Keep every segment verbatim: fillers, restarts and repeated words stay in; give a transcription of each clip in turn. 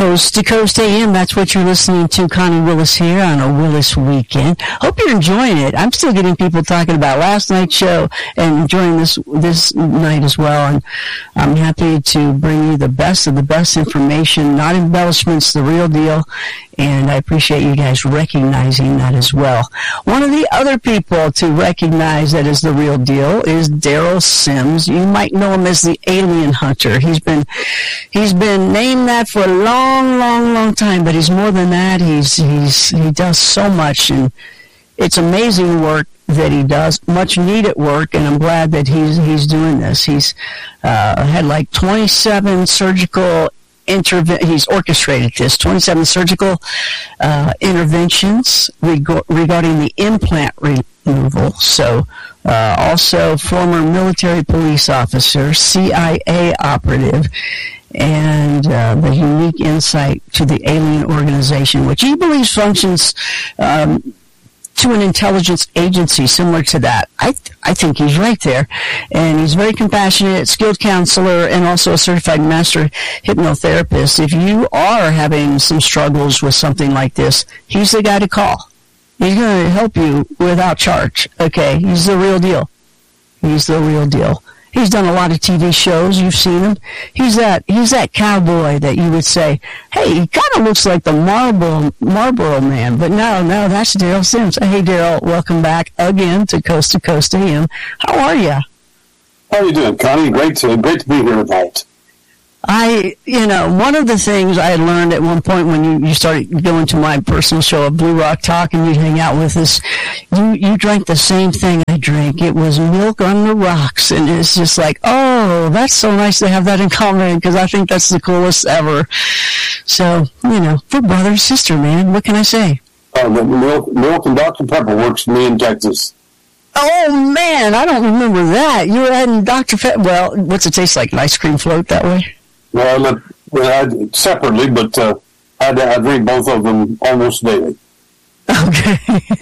Coast to Coast A M, that's what you're listening to. Connie Willis here on a Willis weekend. Hope you're enjoying it. I'm still getting people talking about last night's show and enjoying this this night as well. And I'm happy to bring you the best of the best information, not embellishments, the real deal. And I appreciate you guys recognizing that as well. One of the other people to recognize that is the real deal is Daryl Sims. You might know him as the Alien Hunter. He's been he's been named that for a long, long, long time, but he's more than that. He's he's he does so much, and it's amazing work that he does, much needed work, and I'm glad that he's he's doing this. He's uh, had like twenty-seven surgical Interve- he's orchestrated this twenty-seven surgical uh, interventions reg- regarding the implant removal. So uh, also former military police officer, C I A operative, and uh, the unique insight to the alien organization, which he believes functions um, to an intelligence agency similar to that. I th- I think he's right there. And he's very compassionate, skilled counselor, and also a certified master hypnotherapist. If you are having some struggles with something like this, he's the guy to call. He's going to help you without charge. Okay, he's the real deal. He's the real deal. He's done a lot of T V shows. You've seen him. He's that he's that cowboy that you would say, hey, he kind of looks like the Marlboro, Marlboro man. But no, no, that's Daryl Sims. Hey, Daryl, welcome back again to Coast to Coast A M. How are you? How are you doing, Connie? Great to, great to be here tonight. I, you know, one of the things I had learned at one point when you, you started going to my personal show of Blue Rock Talk and you'd hang out with us, you, you drank the same thing I drank. It was milk on the rocks. And it's just like, oh, that's so nice to have that in common because I think that's the coolest ever. So, you know, for brother and sister, man, what can I say? Uh, the milk, milk and Doctor Pepper works for me in Texas. Oh, man, I don't remember that. You were adding Doctor Pepper. Well, what's it taste like? An ice cream float that way? Well, I well, separately, but uh, I, I drink both of them almost daily. Okay.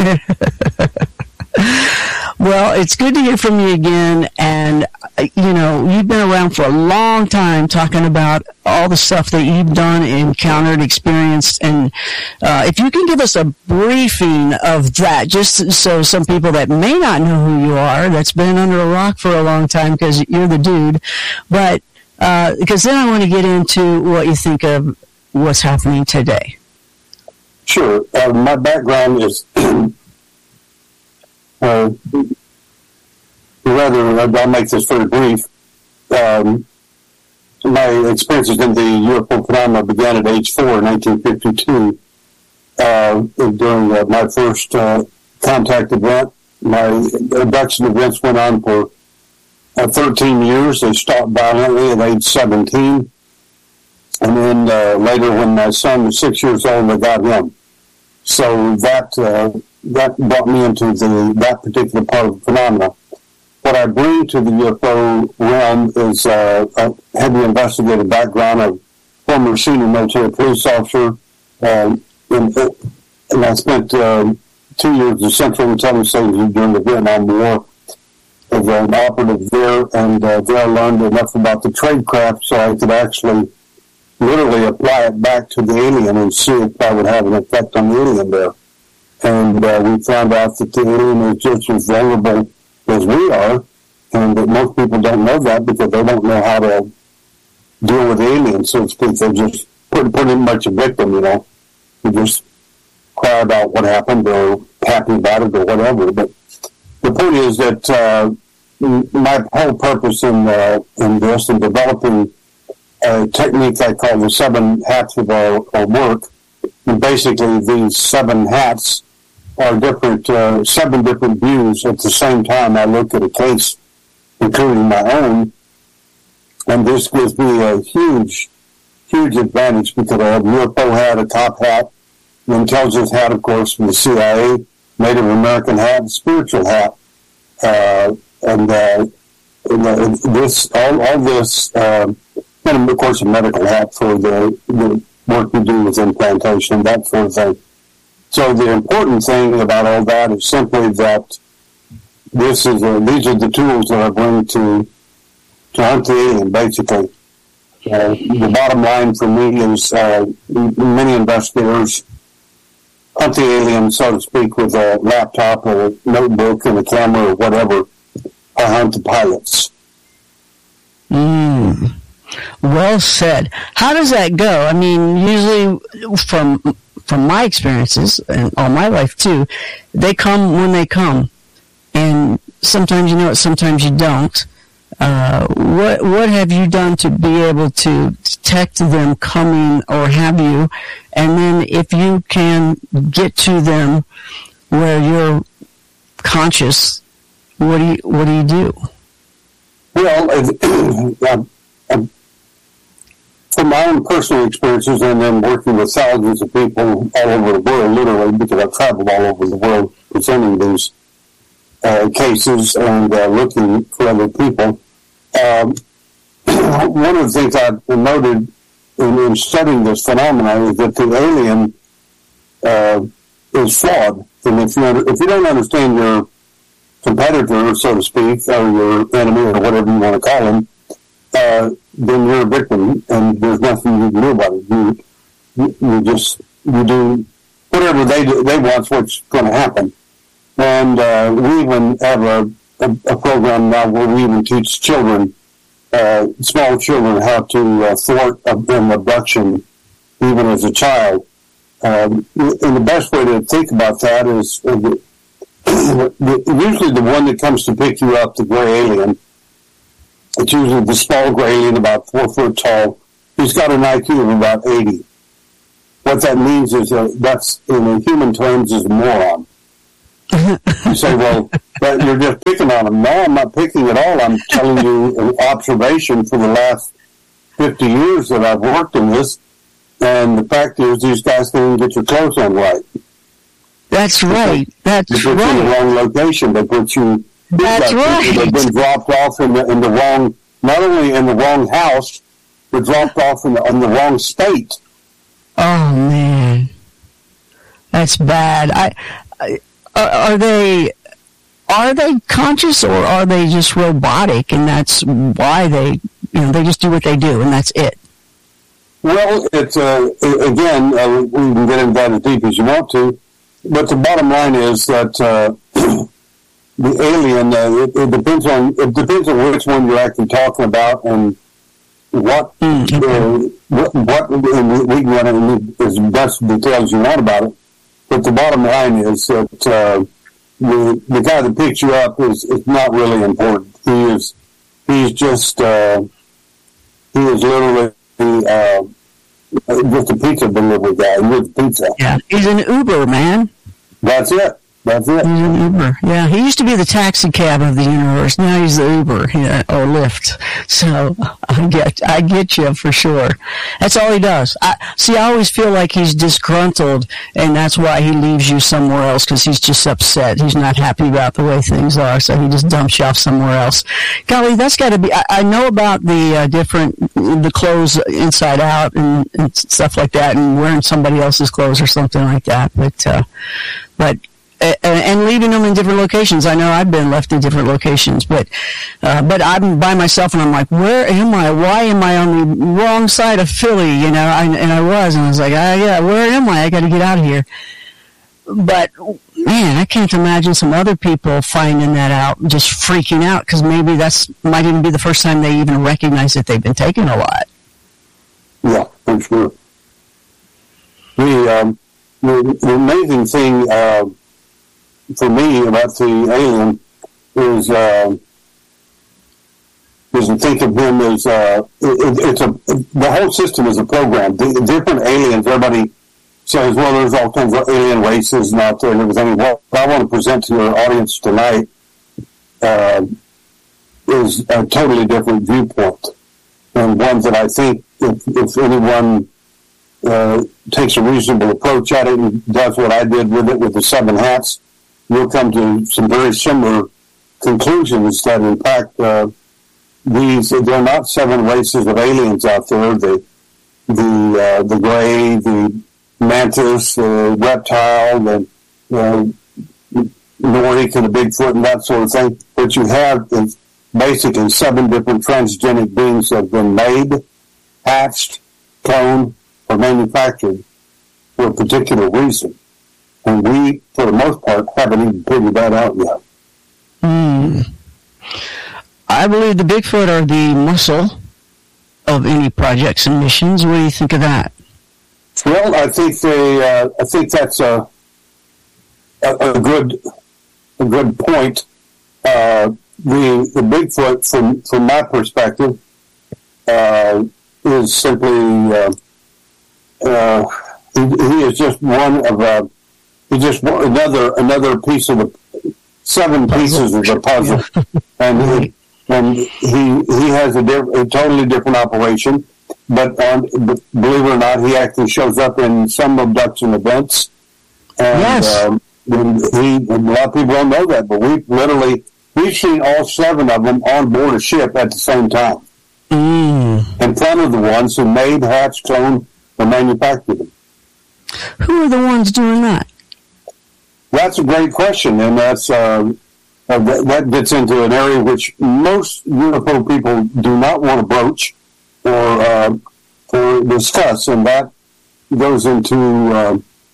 Well, it's good to hear from you again. And, you know, you've been around for a long time talking about all the stuff that you've done, encountered, experienced. And uh, if you can give us a briefing of that, just so some people that may not know who you are, that's been under a rock for a long time because you're the dude, but Uh, because then I want to get into what you think of what's happening today. Sure. Uh, my background is uh, rather, I'll make this very brief. Um, my experiences in the U F O phenomena began at age four in nineteen fifty-two. Uh, during uh, my first uh, contact event, my abduction events went on for Uh, thirteen years. They stopped violently at age seventeen. And then uh, later when my son was six years old, I got him. So that uh, that brought me into the that particular part of the phenomena. What I bring to the U F O realm is uh, a heavy investigative background of former senior military police officer. Uh, and, and I spent uh, two years in Central Intelligence Agency during the Vietnam War as an operative there, and uh, there I learned enough about the tradecraft so I could actually literally apply it back to the alien and see if that would have an effect on the alien there. And uh, we found out that the alien is just as vulnerable as we are, and that most people don't know that because they don't know how to deal with aliens, so to speak. They just put pretty much a victim, you know. They just cry about what happened or happy about it or whatever. But the point is that uh, my whole purpose in uh, in this, in developing a technique I call the seven hats of our, our work, and basically these seven hats are different, uh, seven different views at the same time. I look at a case, including my own, and this gives me a huge, huge advantage because I have U F O hat, a top hat, the intelligence hat, of course, from the C I A, Native American hat, and spiritual hat, uh, and, uh, and uh, this, all, all this, uh, and of course a medical hat for the, the work we do with implantation, that sort of thing. So the important thing about all that is simply that this is a, these are the tools that I bring to to hunt the alien, basically. Uh, the bottom line for me is uh, many investigators hunt the alien, so to speak, with a laptop or a notebook and a camera or whatever. I hunt the pilots. Mm. Well said. How does that go? I mean, usually from from my experiences and all my life too, they come when they come, and sometimes you know it, sometimes you don't. Uh, what what have you done to be able to detect them coming, or have you? And then if you can get to them where you're conscious, what do you what do you do? Well, uh, uh, from my own personal experiences, and then working with thousands of people all over the world, literally, because I've traveled all over the world presenting these uh, cases and uh, looking for other people. Um, one of the things I've noted in, in studying this phenomenon is that the alien uh, is flawed, and if you if you don't understand your competitor, so to speak, or your enemy, or whatever you want to call him, uh, then you're a victim, and there's nothing you can do about it. You, you, you just you do whatever they do, they want's what's going to happen. And uh, we even have a, a, a program now where we even teach children, uh, small children, how to uh, thwart an abduction, even as a child. Um, and the best way to think about that is uh, the, usually the one that comes to pick you up, the gray alien. It's usually the small gray alien, about four foot tall. He's got an I Q of about eighty. What that means is uh, that's, in human terms, is a moron. You say, well, but you're just picking on him. No, I'm not picking at all. I'm telling you an observation for the last fifty years that I've worked in this. And the fact is, these guys can't even get your clothes on right. That's right. That's they put right. you in the wrong location. They put you. That's right. They've been dropped off in the in the wrong, not only in the wrong house, but dropped off in the, in the wrong state. Oh man, that's bad. I, I are they are they conscious, or are they just robotic, and that's why they you know they just do what they do, and that's it? Well, it's uh, again uh, we can get into that as deep as you want to. But the bottom line is that uh, the alien, uh, it, it depends on it depends on which one you're actually talking about, and what mm-hmm. uh, what, what and we can run into as much details you want about it. But the bottom line is that uh, the the guy that picks you up is, is not really important. He is he's just uh, he is literally uh, just a pizza delivery guy with pizza. Yeah, he's an Uber, man. That's it. That's it. He's an Uber. Yeah, he used to be the taxi cab of the universe. Now he's the Uber, yeah, or Lyft. So I get, I get you for sure. That's all he does. I see. I always feel like he's disgruntled, and that's why he leaves you somewhere else, because he's just upset. He's not happy about the way things are, so he just dumps you off somewhere else. Golly, that's got to be. I, I know about the uh, different, the clothes inside out and, and stuff like that, and wearing somebody else's clothes or something like that. But, uh, but. Uh, and leaving them in different locations. I know I've been left in different locations, but uh, but I'm by myself, and I'm like, where am I? Why am I on the wrong side of Philly? You know, I, and I was, and I was like, ah, yeah, where am I? I got to get out of here. But man, I can't imagine some other people finding that out, just freaking out, because maybe that's might even be the first time they even recognize that they've been taking a lot. Yeah, for sure. The um, the, the amazing thing. Uh, For me, about the alien is uh, is to think of him as uh, it, it's a the whole system is a program. The different aliens. Everybody says, "Well, there's all kinds of alien races and out there and everything." What I want to present to your audience tonight uh, is a totally different viewpoint, and one that I think if, if anyone uh, takes a reasonable approach at it and does what I did with it with the seven hats, we'll come to some very similar conclusions that, in fact, uh, these there are not seven races of aliens out there. The the uh, the gray, the mantis, the reptile, the uh, Nordic, and the Bigfoot, and that sort of thing. What you have is basically seven different transgenic beings that have been made hatched, cloned, or manufactured for a particular reason. And we, for the most part, haven't even figured that out yet. Hmm. I believe the Bigfoot are the muscle of any projects and missions. What do you think of that? Well, I think they. Uh, I think that's a, a a good a good point. Uh, the the Bigfoot, from from my perspective, uh, is simply uh, uh, he, he is just one of a he's just one, another another piece of the seven pieces of the puzzle, and he, and he he has a, diff, a totally different operation. But, um, but believe it or not, he actually shows up in some abduction events. And, yes. Um, and he, a lot of people don't know that, but we've literally, we've seen all seven of them on board a ship at the same time. Mm. In front of the ones who made, hatched, cloned, or manufactured them. Who are the ones doing that? That's a great question, and that's uh, uh, that, that gets into an area which most U F O people do not want to broach or uh, or discuss, and that goes into uh,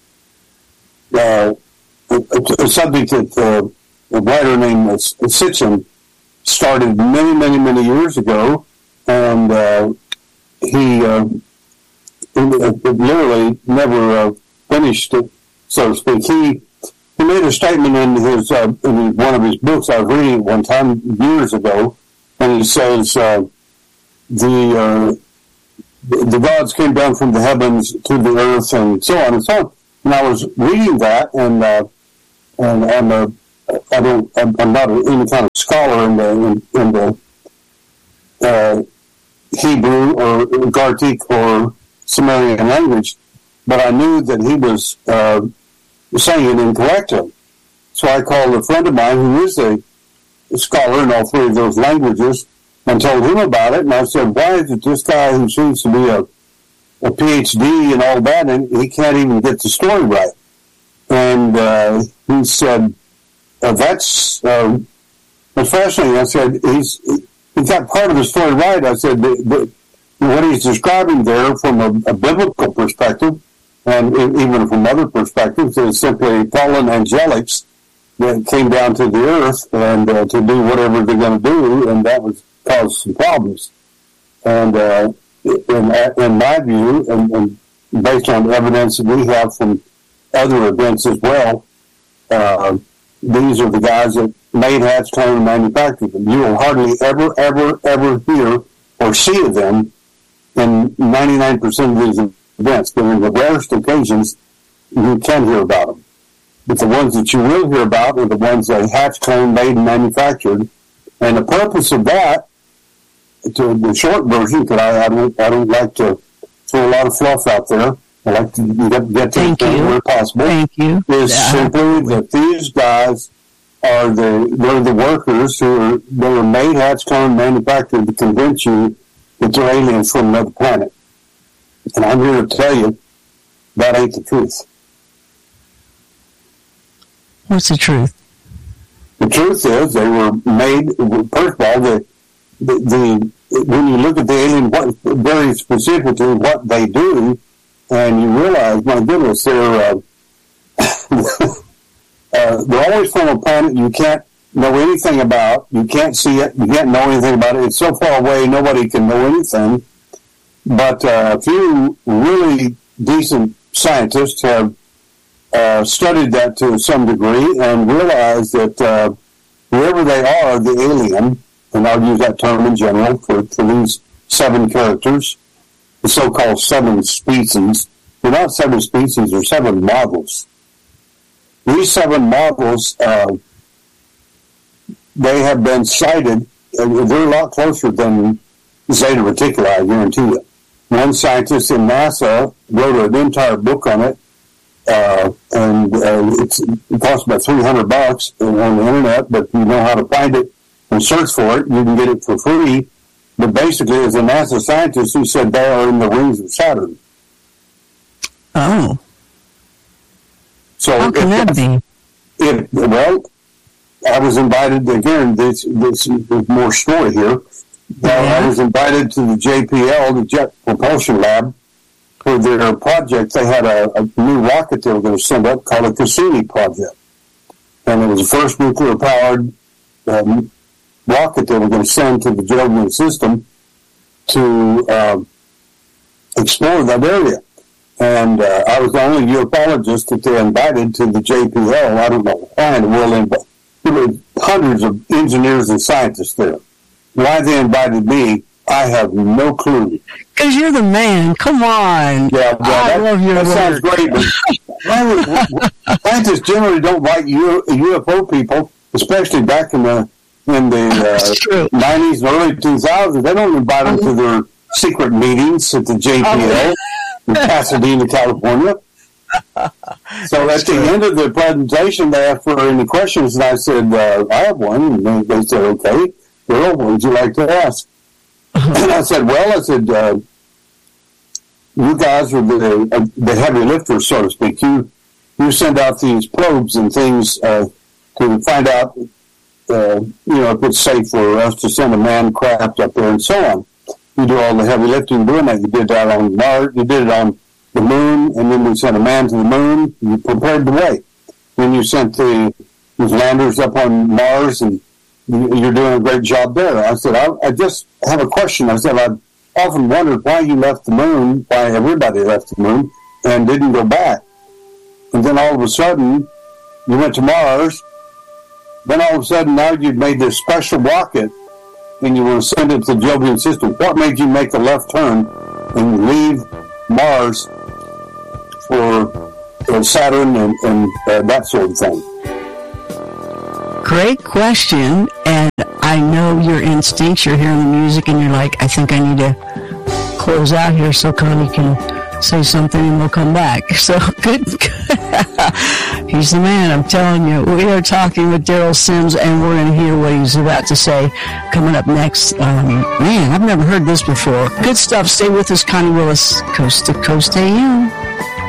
uh, a, a subject that uh, a writer named Sitchin started many, many, many years ago, and uh, he, uh, he literally never uh, finished it, so to speak. He he made a statement in his uh, in one of his books I was reading one time years ago, and he says. Uh, The, uh, the gods came down from the heavens to the earth, and so on and so on. And I was reading that, and uh, and I'm a, I don't I'm not any kind of scholar in the in, in the uh, Hebrew or Gartic or Sumerian language, but I knew that he was uh, saying it incorrectly. So I called a friend of mine who is a scholar in all three of those languages, and told him about it, and I said, why is it this guy who seems to be a, a P H D and all that, and he can't even get the story right? And uh, he said, uh, that's, uh, that's fascinating. I said, he's, he got part of the story right. I said, the, the, what he's describing there from a, a biblical perspective, and even from other perspectives, is simply fallen angelics that came down to the earth and uh, to do whatever they're going to do, and that was cause some problems. And uh, in, in my view, and, and based on evidence that we have from other events as well, uh, these are the guys that made, hatched, cloned, and manufactured them. You will hardly ever, ever, ever hear or see of them in ninety-nine percent of these events. But in the rarest occasions, you can hear about them. But the ones that you will hear about are the ones that hatched, cloned, made, and manufactured. And the purpose of that, to the short version, because I, I don't, I don't like to throw a lot of fluff out there. I like to get, get to the point where possible. Thank you. Is yeah. simply that these guys are the they're the workers who are they were made, hatched, cloned, manufactured to convince you that they're aliens from another planet. And I'm here to tell you that ain't the truth. What's the truth? The truth is they were made. First of all, the the, the when you look at the alien, what very specifically what they do, and you realize, my goodness, they're uh, uh, they're always from a planet you can't know anything about. You can't see it. You can't know anything about it. It's so far away, nobody can know anything. But uh, a few really decent scientists have uh, studied that to some degree and realized that uh, whoever they are, the alien, and I'll use that term in general for, for these seven characters, the so-called seven species. They're not seven species, they're seven models. These seven models, uh, they have been cited, uh, they're a lot closer than Zeta Reticuli, I guarantee you. One scientist in NASA wrote an entire book on it, uh, and uh, it's, it costs about three hundred bucks on the internet, but if you know how to find it and search for it, you can get it for free. But basically, as a NASA scientist, he said they are in the rings of Saturn. Oh. So how can if, that be? If, well, I was invited, again, this, this is more story here. Well, Yeah. I was invited to the J P L, the Jet Propulsion Lab, for their project. They had a, a new rocket they were going to send up called the Cassini project. And it was the first nuclear-powered um, rocket they were going to send to the Jovian system to uh, explore that area. And uh, I was the only ufologist that they invited to the J P L. I don't know why in the world, but there were hundreds of engineers and scientists there. Why they invited me, I have no clue. Because you're the man. Come on. Yeah, well, I that, love your that sounds work. great. But why would- scientists generally don't like U F O people, especially back in the in the That's true. uh, nineties and early two thousands. They don't invite them to their secret meetings at the J P L in Pasadena, California. So at the end of the presentation, they asked for any questions, and I said, uh, I have one. And they, they said, okay, Bill, what would you like to ask? And I said, well, I said, uh, you guys are the, uh, the heavy lifters, so to speak. You you send out these probes and things uh, to find out, uh, you know, if it's safe for us to send a manned craft up there and so on. You do all the heavy lifting doing that. You did that on Mars. You did it on the moon, and then we sent a man to the moon. You prepared the way. Then you sent the these landers up on Mars, and you're doing a great job there. I said, I, I just have a question. I said, I've often wondered why you left the moon, why everybody left the moon, and didn't go back. And then all of a sudden, you went to Mars. Then all of a sudden, now you've made this special rocket, and you want to send it to the Jovian system. What made you make a left turn and leave Mars for uh, Saturn and, and uh, that sort of thing? Great question, and I know your instincts. You're hearing the music, and you're like, I think I need to close out here so Connie can say something, and we'll come back. So good. He's the man, I'm telling you. We are talking with Daryl Sims, and we're going to hear what he's about to say coming up next. Um, man, I've never heard this before. Good stuff. Stay with us, Connie Willis, Coast to Coast A M.